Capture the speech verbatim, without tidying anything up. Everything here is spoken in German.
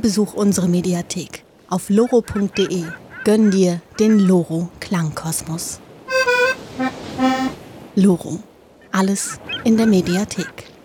besuch unsere Mediathek. Auf loro punkt de gönn dir den Loro Klangkosmos. Loro. Alles in der Mediathek.